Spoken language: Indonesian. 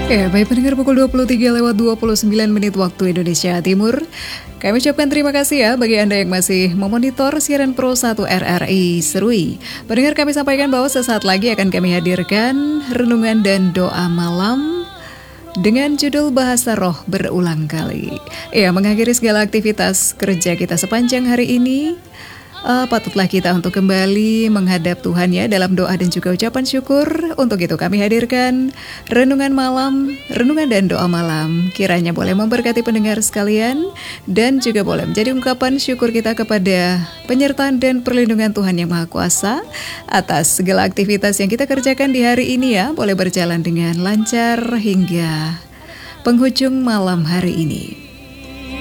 Ya, baik pendengar, pukul 23:29 waktu Indonesia Timur. Kami ucapkan terima kasih ya bagi Anda yang masih memonitor siaran Pro 1 RRI Serui. Pendengar, kami sampaikan bahwa sesaat lagi akan kami hadirkan renungan dan doa malam dengan judul Bahasa Roh Berulang Kali. Ya, mengakhiri segala aktivitas kerja kita sepanjang hari ini, patutlah kita untuk kembali menghadap Tuhan ya dalam doa dan juga ucapan syukur. Untuk itu kami hadirkan renungan malam, renungan dan doa malam. Kiranya boleh memberkati pendengar sekalian dan juga boleh menjadi ungkapan syukur kita kepada penyertaan dan perlindungan Tuhan Yang Maha Kuasa atas segala aktivitas yang kita kerjakan di hari ini ya. Boleh berjalan dengan lancar hingga penghujung malam hari ini.